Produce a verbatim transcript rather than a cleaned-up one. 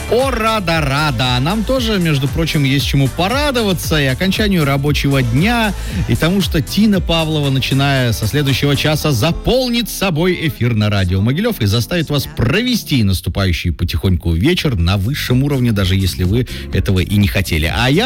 О, рада-рада. Нам тоже, между прочим, есть чему порадоваться и окончанию рабочего дня, и тому, что Тина Павлова, начиная со следующего часа, заполнит собой эфир на радио Могилев и заставит вас провести наступающий потихоньку вечер на высшем уровне, даже если вы этого и не хотели. А я